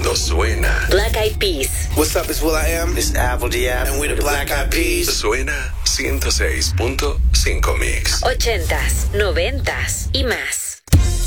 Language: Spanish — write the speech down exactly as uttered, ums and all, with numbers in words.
cuando suena. Black Eyed Peas. What's up, it's Will I Am. It's Apple Diab. And we're the Black Eyed Peas. Suena ciento seis punto cinco Mix. Ochentas, noventas y más.